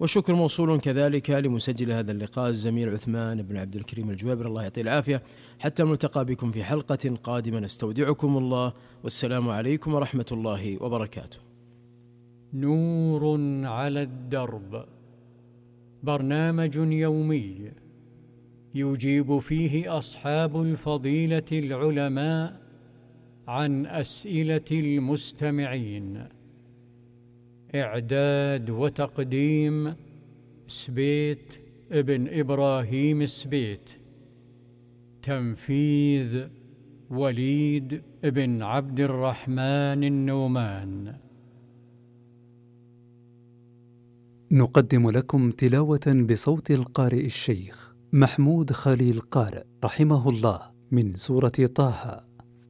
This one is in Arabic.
والشكر موصول كذلك لمسجل هذا اللقاء الزميل عثمان بن عبد الكريم الجوابر، الله يعطيه العافية. حتى نلتقى بكم في حلقة قادمة، نستودعكم الله، والسلام عليكم ورحمة الله وبركاته. نور على الدرب، برنامج يومي يجيب فيه أصحاب الفضيلة العلماء عن أسئلة المستمعين. إعداد وتقديم سبيت ابن إبراهيم سبيت. تنفيذ وليد ابن عبد الرحمن النومان. نقدم لكم تلاوة بصوت القارئ الشيخ محمود خليل قارئ رحمه الله من سورة طه،